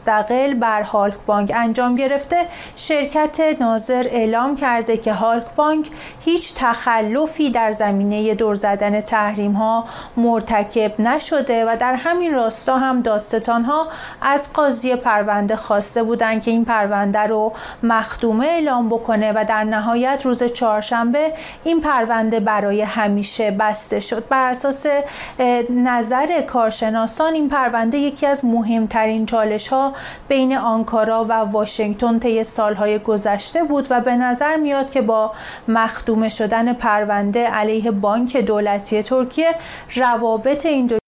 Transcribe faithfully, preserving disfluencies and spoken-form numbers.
مستقل بر هالک بانک انجام گرفته، شرکت ناظر اعلام کرده که هالک بانک هیچ تخلفی در زمینه دور زدن تحریم ها مرتکب نشده و در همین راستا هم دادستانها از قاضی پرونده خواسته بودند که این پرونده رو مخدومه اعلام بکنه و در نهایت روز چهارشنبه این پرونده برای همیشه بسته شد. بر اساس نظر کارشناسان این پرونده یکی از مهمترین چالش ها بین آنکارا و واشنگتن طی سالهای گذشته بود و به نظر میاد که با مخدومه شدن پرونده علیه بانک دولتی ترکیه روابط این دو